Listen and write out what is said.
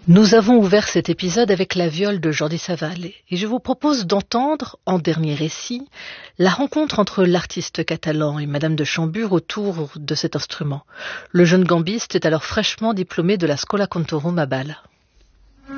Nous avons ouvert cet épisode avec la viole de Jordi Savall et je vous propose d'entendre, en dernier récit, la rencontre entre l'artiste catalan et Madame de Chambure autour de cet instrument. Le jeune gambiste est alors fraîchement diplômé de la Schola Cantorum à Bâle.